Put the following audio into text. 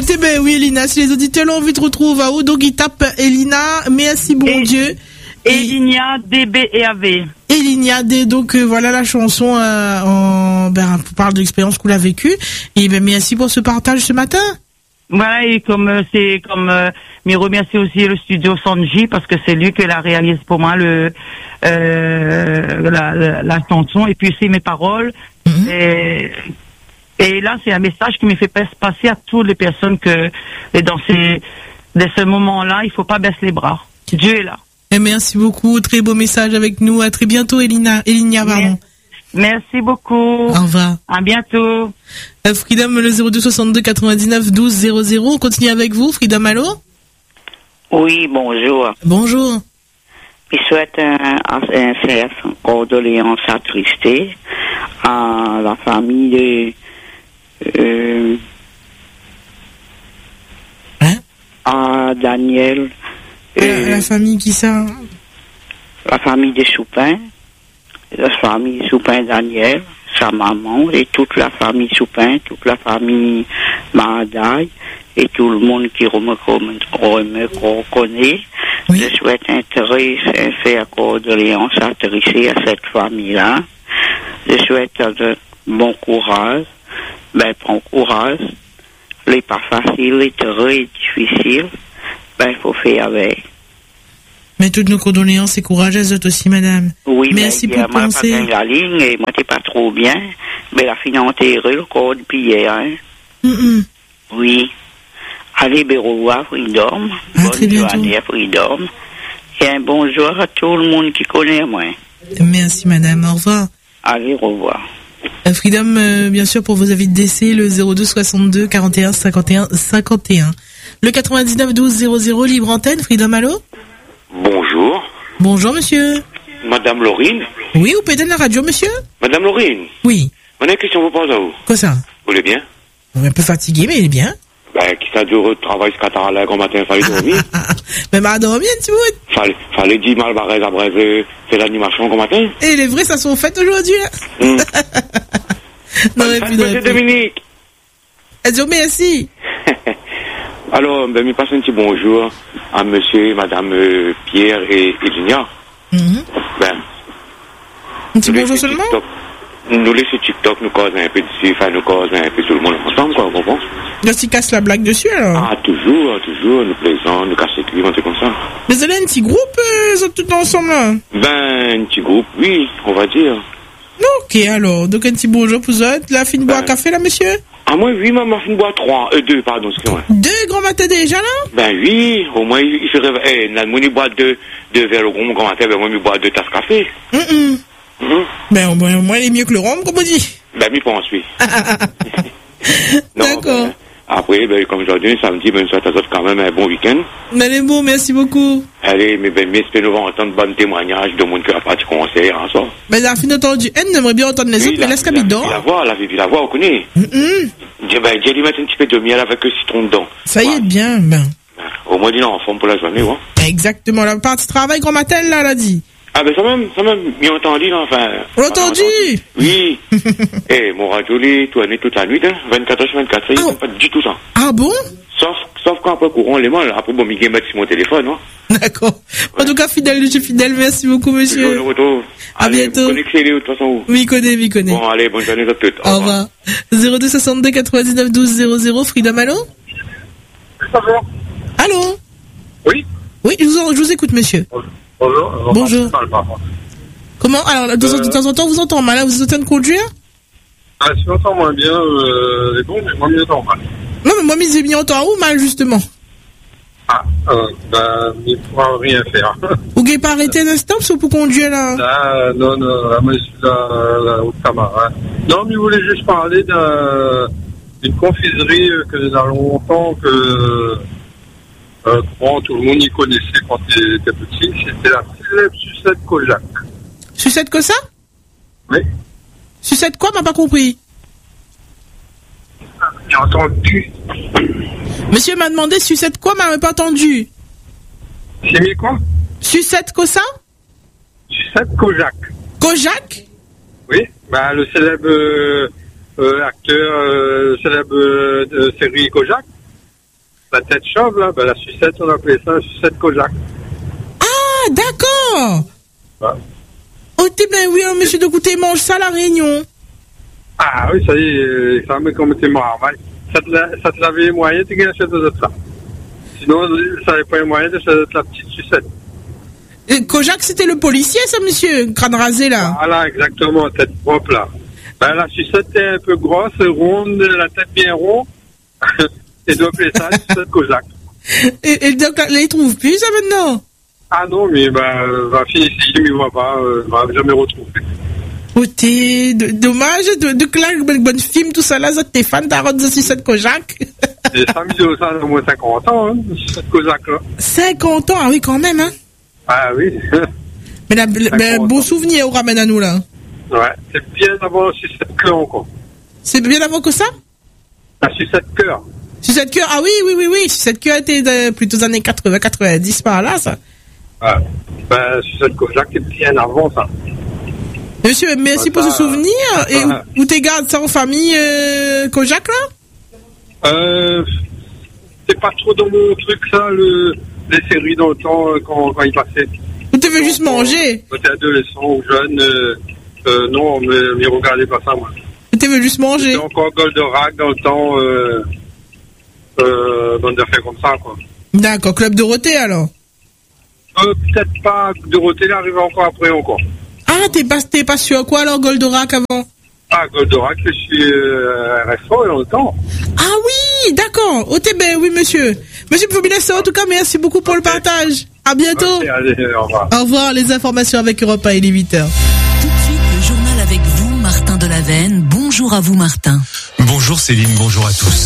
Écoutez, ben oui, Elina, si les auditeurs ont envie de retrouver à où, donc ils tapent Elina, merci bon Dieu. Elinia, DB et AV. Elinia, donc voilà la chanson, on parle de l'expérience qu'on a vécue. Et ben merci pour ce partage ce matin. Voilà, et mais remercier aussi le studio Sanji parce que c'est lui qui l'a réalisé pour moi la chanson et puis c'est mes paroles. Et là, c'est un message qui me fait passer à toutes les personnes que dans ce moment-là, il faut pas baisser les bras. Dieu est là. Et merci beaucoup, très beau message avec nous. À très bientôt, Elinia, pardon. Merci beaucoup. Au revoir. À bientôt. Freedom, le 02 62 99 12 00. On continue avec vous, Freedom, allô? Oui, bonjour. Bonjour. Je souhaite un faire condoléances attristées à la famille de à Daniel. La famille qui ça? La famille des Soupin. La famille Soupin Daniel, sa maman et toute la famille Soupin, toute la famille Maradaille et tout le monde qui me reconnaît. Oui. Je souhaite faire condoléances attristées à cette famille-là. Je souhaite bon courage. Prends courage. Les pas facile, les très difficile. Il faut faire avec. Mais toutes nos condoléances et courage à eux aussi, madame. Oui, merci pour penser. Moi, la ligne et moi, t'es pas trop bien. Mais la fin enterrée, le corps de billet, hein. Oui. Allez, au revoir, Freedom. Bonne journée à Freedom. Et un bonjour à tout le monde qui connaît moi. Merci, madame. Au revoir. Allez, au revoir. Freedom, bien sûr, pour vos avis de décès, le 02 62 41 51 51. Le 99 12 00, libre antenne. Freedom, allô? Bonjour. Bonjour, monsieur. Madame Laurine? Oui, vous pétez de la radio, monsieur? Madame Laurine? Oui. On a une question, vous pose à vous. Quoi ça? Vous allez bien? On est un peu fatigué, mais il est bien. Qui ça dure de travail ce matin, là, quand matin, fallait dormir. Mais m'a dormi un petit bout. Fallait 10 mal barrés après, c'est l'animation quand matin. Et les vrais, ça sont faites aujourd'hui, là. Non, mais puis Monsieur Dominique. Elle dit, merci. Alors, me passe un petit bonjour à monsieur et madame Pierre et Junior. Un petit bonjour seulement? Nous laissons TikTok, nous causons un peu dessus, nous causons un peu tout le monde ensemble, quoi, vous comprenez? Là, tu casses la blague dessus, alors? Ah, toujours, nous plaisons, nous cassons les clients, c'est comme ça. Mais vous avez un petit groupe, ils sont tous ensemble, là? Un petit groupe, oui, on va dire. Ok, alors, donc un petit bonjour pour vous autres, la fine boire à café, là, monsieur? Ah, moi, oui, maman, fine boire 2, pardon, excusez-moi. 2 grands matins déjà, là? Oui, au moins, il se réveille, moi, il boit 2 verres au grand matin, moi, il boit 2 tasses de café. Au moins, il est mieux que le rhum, comme on dit. Je pense, oui. D'accord. Après, comme aujourd'hui, samedi, je souhaite à tous quand même un bon week-end. Allez, bon, merci beaucoup. Allez, mais j'espère nous entendre bon témoignage de monde qui a pas de conseil, en ça. Mais la fin entendu, elle aimerait bien entendre les autres, mais laisse qu'à bidon. La voix, on connaît. J'ai dû mettre un petit peu de miel avec le citron dedans. Ça y est, bien, Au moins, il est en forme pour la journée, ouais. Exactement, la partie travail grand matin, là, elle a dit. Ah, ça même, bien entendu, là, enfin. On l'a entendu? Oui. Mon radio, il tournait toute la nuit, 24h/24, ça y est, pas du tout ça. Ah bon? Sauf quand après courant, les mains, après, bon, il mettre sur mon téléphone, hein. D'accord. En tout cas, je suis fidèle, merci beaucoup, monsieur. À bientôt. Vous connaissez de toute façon. Oui, connais. Bon, allez, bonne journée à toutes. Au revoir. 02 62 99 12 00, Freedom, allô? Allô? Oui? Oui, je vous écoute, monsieur. Bonjour. Comment? Alors, de temps en temps, vous entendez mal, vous êtes en train de conduire? Ah, si j'entends moins bien, c'est bon, mais moi, je m'entends mal. Non, mais moi, je m'y entends où mal, justement? Il ne pourra rien faire. Vous n'avez pas arrêté un instant, parce que pour conduire, là? Non, moi, je suis là, au Tamarin. Non, mais je voulais juste parler d'une confiserie que nous avons longtemps, tout le monde y connaissait quand il était petit, c'était la célèbre sucette Kojak. Sucette que ça? Oui. Sucette quoi? M'a pas compris. J'ai entendu. Monsieur m'a demandé sucette quoi? M'a pas entendu. C'est mis quoi? Sucette quoi ça? Sucette Kojak. Kojak? Oui, le célèbre acteur, célèbre série Kojak. la tête chauve, là, ben, la sucette, on appelait ça la sucette Kojak. Ah, d'accord. Ouais. Oh, t'es bien, oui, hein, monsieur de Couté mange ça à la Réunion. Ah oui, ça y est, ça me comme t'es mort. Ça te lavait les moyens, tu gagnes de ça. Sinon, ça n'avait pas les moyens de la petite sucette. Kojak, c'était le policier, ça, monsieur, crâne rasé, là. Voilà, exactement, tête propre, là. Ben, la sucette est un peu grosse, ronde, la tête bien ronde. Et doit appeler ça la sucette Kojak. Et donc, là, il trouve plus, ça, maintenant? Ah non, mais ma fille ici, il ne me voit pas, ne va jamais retrouver. Oh, t'es dommage de clair, bonne film, tout ça, là, t'es fan d'Aaron de sucette Kojak. Et ça, ça a au moins 50 ans, hein, cette Kojak-là. 50 ans, ah oui, quand même, hein. Ah oui. Mais beau souvenir, on ramène à nous, là. Ouais, c'est bien avant la sucette cœur encore. C'est bien avant que ça? La sucette cœur. Sucette cœur, ah oui. Sucette cœur était plutôt aux années 80, 90 par là, ça. Ouais. Ben, sucette Kojak est bien avant, ça. Monsieur, merci pour ce souvenir. Et où t'es gardes ça en famille, Kojak, là? C'est pas trop dans mon truc, ça, les séries dans le temps, quand il passait. Ou tu veux juste manger? Quand t'es adolescent ou jeune, non, mais regardez pas ça, moi. Tu veux juste manger? C'était encore Goldorak dans le temps, dans des affaires comme ça, quoi. D'accord, Club Dorothée, alors? Peut-être pas, Dorothée, il arrive encore après, encore. Ah, t'es pas sûr quoi, alors, Goldorak, avant? Ah, Goldorak, je suis RFO, dans le temps. Ah oui, d'accord. Oh, t'es bien, oui, monsieur. Monsieur Pobilasso, en tout cas, merci beaucoup pour le partage. À bientôt. Okay, allez, au revoir. Au revoir, les informations avec Europe 1, il est 8h. Tout de suite, le journal avec vous, Martin Delavenne. Bonjour à vous, Martin. Bonjour Céline, bonjour à tous.